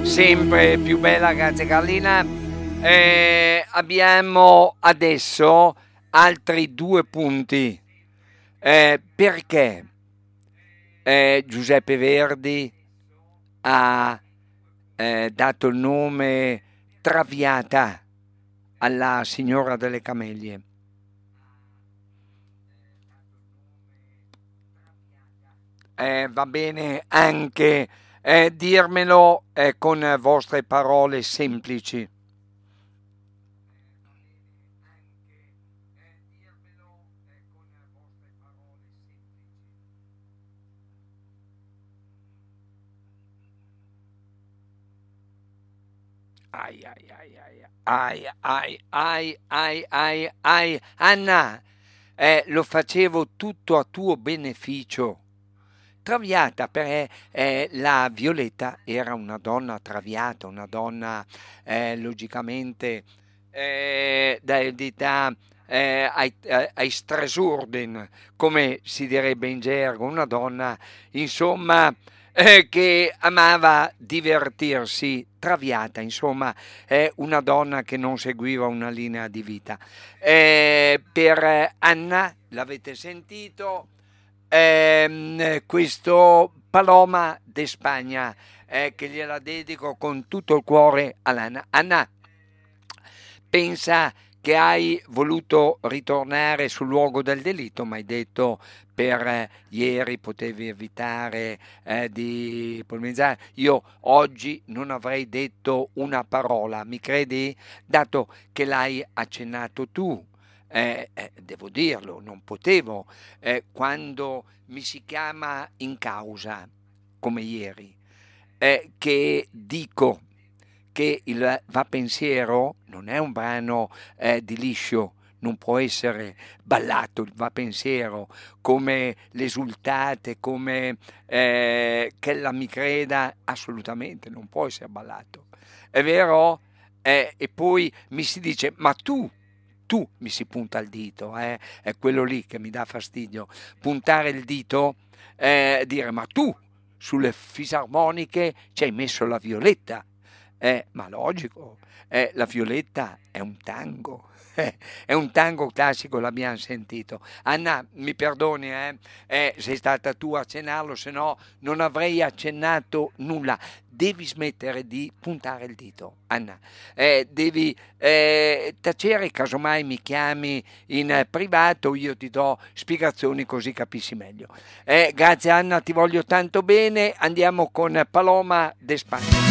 sempre più bella, grazie Carlina. Abbiamo adesso altri 2 punti. Perché Giuseppe Verdi ha dato il nome Traviata alla signora delle camelie? Va bene anche dirmelo con vostre parole semplici. Ai ai ai ai ai ai ai ai ai Anna, lo facevo tutto a tuo beneficio. Traviata perché la Violetta era una donna traviata, una donna logicamente di età ai Stresurden, come si direbbe in gergo, una donna insomma che amava divertirsi, traviata, insomma, è una donna che non seguiva una linea di vita. Per Anna, l'avete sentito, questo Paloma de Spagna, che gliela dedico con tutto il cuore all'Anna. Anna, pensa che hai voluto ritornare sul luogo del delitto, ma hai detto per ieri potevi evitare di polemizzare. Io oggi non avrei detto una parola, mi credi? Dato che l'hai accennato tu. Devo dirlo, non potevo, quando mi si chiama in causa, come ieri, che dico che il Va Pensiero non è un brano di liscio, non può essere ballato il Va Pensiero come l'esultate, come che la mi creda, assolutamente non può essere ballato. È vero? E poi mi si dice, ma tu mi si punta il dito, è quello lì che mi dà fastidio, puntare il dito, dire ma tu sulle fisarmoniche ci hai messo la Violetta, ma logico, la Violetta è un tango classico, l'abbiamo sentito. Anna, mi perdoni, sei stata tu a accennarlo, se no non avrei accennato nulla. Devi smettere di puntare il dito, Anna. Devi tacere, casomai mi chiami in privato, io ti do spiegazioni così capisci meglio. Grazie Anna, ti voglio tanto bene. Andiamo con Paloma de Spagna.